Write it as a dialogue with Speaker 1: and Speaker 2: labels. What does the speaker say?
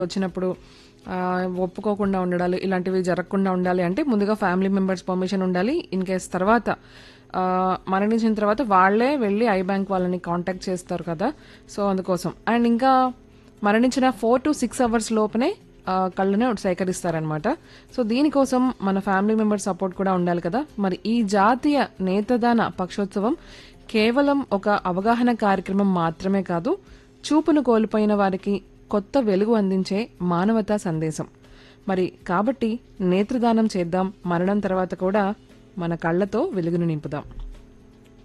Speaker 1: వచ్చినప్పుడు ఒప్పుకోకుండా ఉండడాలు ఇలాంటివి జరగకుండా ఉండాలి అంటే ముందుగా ఫ్యామిలీ మెంబర్స్ పర్మిషన్ ఉండాలి. ఇన్ కేస్ తర్వాత మరణించిన తర్వాత వాళ్ళే వెళ్ళి ఐ బ్యాంక్ వాళ్ళని కాంటాక్ట్ చేస్తారు కదా, సో అందుకోసం. అండ్ ఇంకా మరణించిన 4 to 6 అవర్స్ లోపనే కళ్ళని సేకరిస్తారనమాట. సో దీనికోసం మన ఫ్యామిలీ మెంబర్ సపోర్ట్ కూడా ఉండాలి కదా. మరి ఈ జాతీయ నేత్రదాన పక్షోత్సవం కేవలం ఒక అవగాహన కార్యక్రమం మాత్రమే కాదు, చూపును కోల్పోయిన వారికి కొత్త వెలుగు అందించే మానవతా సందేశం. మరి కాబట్టి నేత్రదానం చేద్దాం, మరణం తర్వాత కూడా మన కళ్ళతో వెలుగును నింపుదాం.